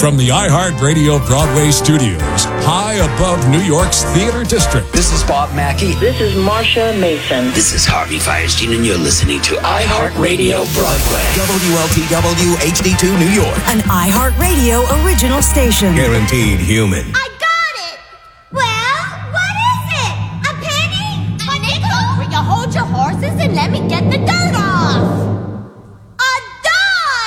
From the iHeartRadio Broadway studios, high above New York's Theater District. This is Bob Mackey. This is Marsha Mason. This is Harvey Firestein, and you're listening to iHeartRadio Broadway. WLTW HD2 New York. An iHeartRadio original station. Guaranteed human. I